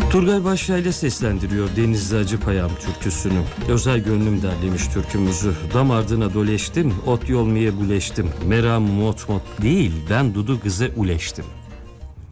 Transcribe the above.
Turgay Başyaylı seslendiriyor Denizli Acıpayam türküsünü. Özel gönlüm derlemiş türkümüzü. Dam ardına doleştim, ot yolmaya buleştim. Meram mot mot değil, ben dudu kıza uleştim.